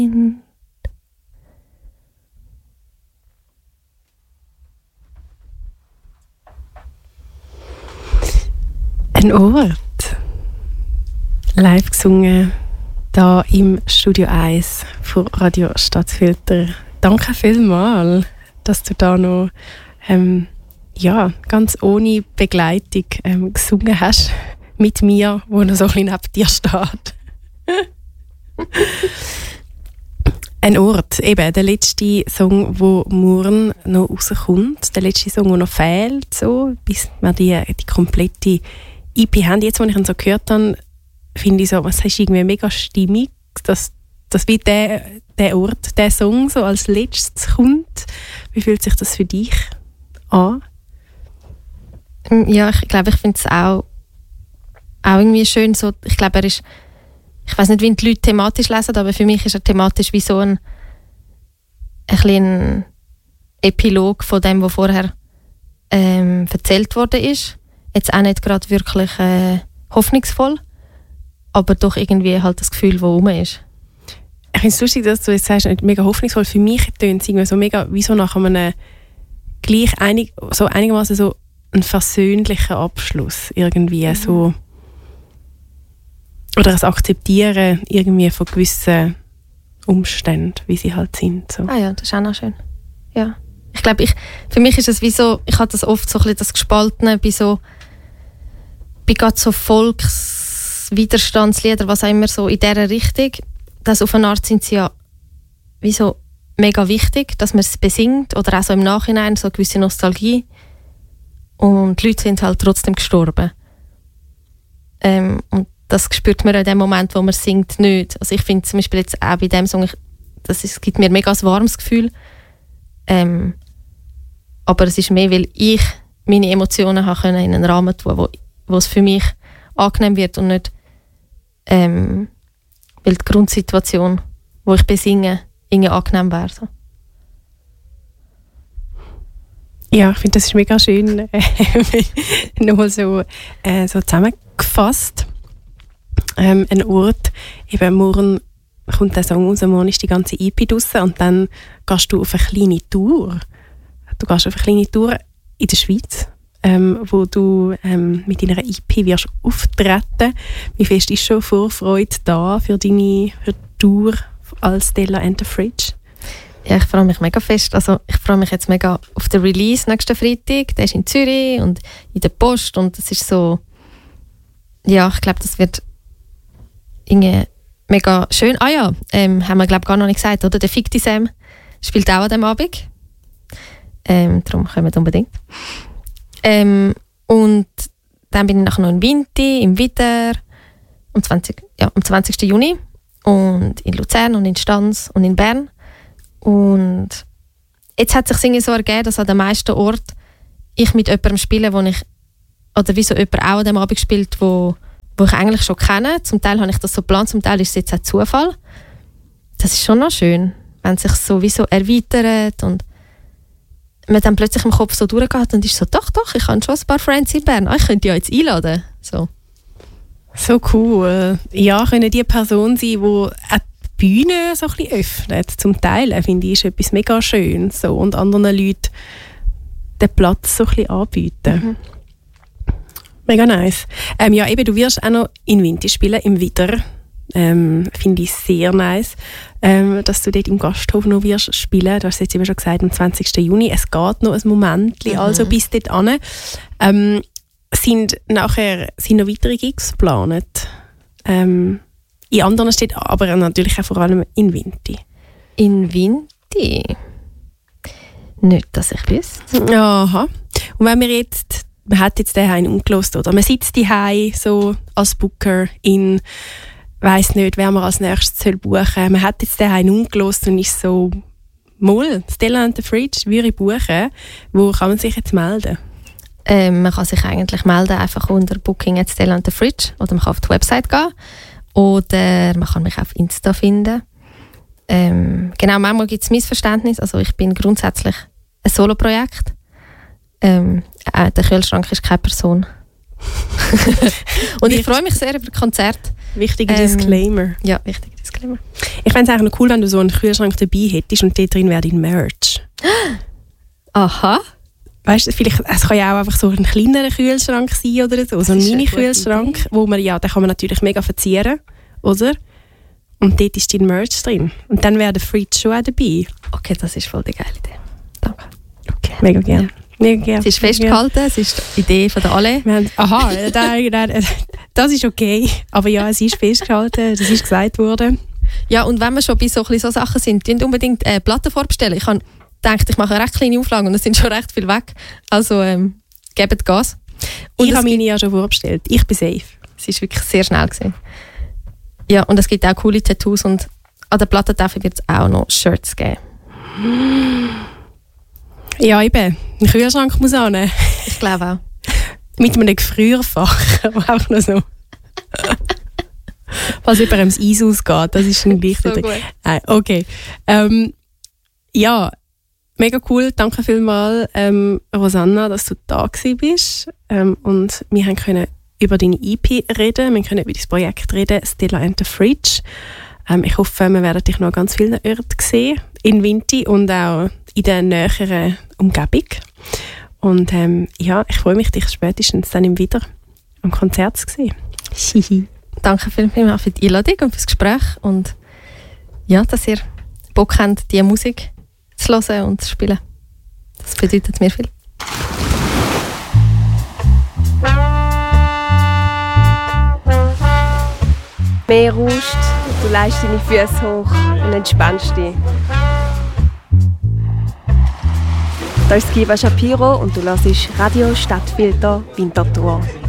Ein Ort. Live gesungen hier im Studio 1 von Radio Stadtfilter. Danke vielmals, dass du da noch ganz ohne Begleitung gesungen hast. Mit mir, wo noch so ein bisschen neben dir steht. Ein Ort, eben der letzte Song, wo morgen noch rauskommt. Der letzte Song, der noch fehlt, so, bis wir die komplette EP haben. Jetzt, als ich ihn so gehört habe, finde ich so, was ist irgendwie mega stimmig, dass wie der Ort, der Song so als letztes kommt. Wie fühlt sich das für dich an? Ja, ich glaube, ich finde es auch irgendwie schön. So, ich glaube, er ist, ich weiß nicht, wie die Leute thematisch lesen, aber für mich ist er thematisch wie so ein Epilog von dem, was vorher erzählt worden ist. Jetzt auch nicht gerade wirklich hoffnungsvoll, aber doch irgendwie halt das Gefühl, das rum ist. Ich finde es lustig, dass du jetzt sagst, nicht mega hoffnungsvoll. Für mich tönt es irgendwie so mega wie so nach einem gleich einigermaßen so ein versöhnlicher Abschluss irgendwie so. Oder das Akzeptieren irgendwie von gewissen Umständen, wie sie halt sind. So. Ah ja, das ist auch noch schön. Ja. Ich glaube, für mich ist es wie so, ich habe das oft so ein bisschen das Gespaltene bei gerade so Volkswiderstandslieder, was auch immer so in dieser Richtung, dass auf eine Art sind sie ja wie so mega wichtig, dass man es besingt oder auch so im Nachhinein so eine gewisse Nostalgie. Und die Leute sind halt trotzdem gestorben. Und das spürt man in dem Moment, wo man singt, nicht. Also ich finde zum Beispiel jetzt auch bei dem Song, es gibt mir mega ein warmes Gefühl. Aber es ist mehr, weil ich meine Emotionen habe können in einen Rahmen tun, wo es für mich angenehm wird und nicht weil die Grundsituation, wo ich besinge, irgendwie angenehm wäre. So. Ja, ich finde, das ist mega schön. Nochmal so zusammengefasst. Ein Ort, eben morgen kommt der Song raus, morgen ist die ganze EP draussen und dann gehst du auf eine kleine Tour. Du gehst auf eine kleine Tour in der Schweiz, wo du mit deiner EP wirst auftreten. Wie fest ist schon Vorfreude da für die Tour als Stella and the Fridge? Ja, ich freue mich mega fest. Also ich freue mich jetzt mega auf den Release nächsten Freitag. Der ist in Zürich und in der Post und das ist so, ja, ich glaube, das wird irgendwie mega schön. Ah ja, haben wir glaube gar noch nicht gesagt, oder? Der Ficti Sam spielt auch an diesem Abend. Darum kommen wir unbedingt. Und dann bin ich nachher noch in Vinti, im Witter, am 20. Juni und in Luzern und in Stans und in Bern. Und jetzt hat es sich so ergeben, dass an den meisten Orten ich mit jemandem spiele, oder wie so jemand auch an dem Abend spielt, wo ich eigentlich schon kenne. Zum Teil habe ich das so geplant, zum Teil ist es jetzt auch Zufall. Das ist schon noch schön, wenn es sich so wie so erweitert und man dann plötzlich im Kopf so durchgeht und ist so, doch, ich habe schon ein paar Friends in Bern. Ich könnte ja jetzt einladen. So cool. Ja, können die Person sein, die auch die Bühne so ein bisschen öffnet. Zum Teil, finde ich, ist etwas mega Schönes. So, und anderen Leuten den Platz so ein bisschen anbieten. Mhm. Mega nice. Ja, eben, du wirst auch noch in Vinti spielen, im Wider. Finde ich sehr nice, dass du dort im Gasthof noch wirst spielen. Du hast jetzt eben schon gesagt, am 20. Juni. Es geht noch ein Moment, also bis dort hin. Sind noch weitere Gigs geplant? In anderen Städten, aber natürlich auch vor allem in Vinti. In Vinti? Nicht, dass ich wüsste. Aha. Und wenn man hat jetzt den Heim umgelost, oder man sitzt daheim so als Booker weiss nicht, wer man als nächstes buchen soll. Man hat jetzt den Heim umgelost und ist so, mal, Stella and the Fridge würde ich buchen. Wo kann man sich jetzt melden? Man kann sich eigentlich melden einfach unter Booking@Stella and the Fridge oder man kann auf die Website gehen oder man kann mich auf Insta finden. Genau, manchmal gibt es Missverständnisse. Also ich bin grundsätzlich ein Soloprojekt. Der Kühlschrank ist keine Person. Und ich freue mich sehr über Konzerte. Wichtiger Disclaimer. Ja, wichtig. Disclaimer. Ich fände es eigentlich noch cool, wenn du so einen Kühlschrank dabei hättest und dort drin wäre dein Merch. Aha. Weißt du, vielleicht, es kann ja auch einfach so ein kleinerer Kühlschrank sein oder so ein Mini-Kühlschrank, wo man, ja, den kann man natürlich mega verzieren, oder? Und dort ist dein Merch drin. Und dann wäre der Fridge schon auch dabei. Okay, das ist voll die geile Idee. Danke. Okay. Mega gerne. Mega gerne. Es ist festgehalten, es ist die Idee von der alle. Aha, das ist okay. Aber ja, es ist festgehalten, das ist gesagt worden. Ja, und wenn wir schon bei so Sachen sind, nicht unbedingt Platten vorbestellen. Ich habe gedacht, ich mache eine recht kleine Auflage und es sind schon recht viel weg. Also gebt Gas. Und ich habe meine ja schon vorbestellt. Ich bin safe. Es war wirklich sehr schnell gewesen. Ja, und es gibt auch coole Tattoos und an der Plattentafel wird es auch noch Shirts geben. Ja, eben. Ein Kühlschrank muss an. Ich glaube auch. Mit einem Gefrierfach. Auch noch so. Was jemandem das Eis ausgeht, das ist ein wichtiger So Ding. Okay. Ja, mega cool. Danke vielmals, Rosanna, dass du da bist. Und wir können über deine EP reden, wir können über dein Projekt reden, Stella and the Fridge. Ich hoffe, wir werden dich noch an ganz vielen Orten sehen, in Vinti und auch in der näheren Umgebung. Und ja, ich freue mich, dich spätestens dann im wieder am Konzert zu sehen. Danke vielmals für die Einladung und fürs Gespräch und ja, dass ihr Bock habt, diese Musik zu hören und zu spielen. Das bedeutet mir viel. Mehr rauscht, du legst deine Füße hoch und entspannst dich. Da ist Kiva Shapiro und du hörst Radio Stadtfilter Winterthur.